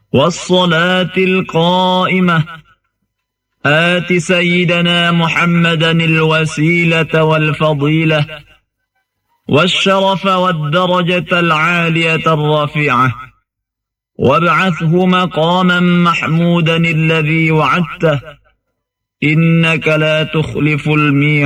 والصلاة القائمة آت سيدنا محمدا الوسيلة والفضيلة والشرف والدرجة العالية الرفيعة، وابعثه مقاما محمودا الذي وعدته، إنك لا تخلف الميعاد.